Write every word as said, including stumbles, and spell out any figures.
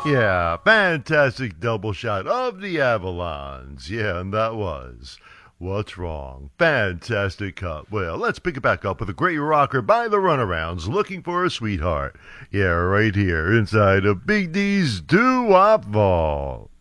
Yeah, fantastic double shot of the Avalons. Yeah, and that was What's Wrong. Fantastic cut. Well, let's pick it back up with a great rocker by the Runarounds, Looking for a Sweetheart. Yeah, right here inside of Big D's Doo-Wop Vault.